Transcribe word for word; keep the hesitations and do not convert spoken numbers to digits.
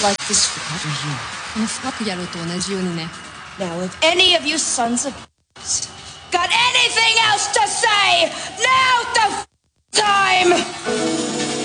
like this over here. この深くやろうと同じようにね。 Now, if any of you sons of got anything else to say,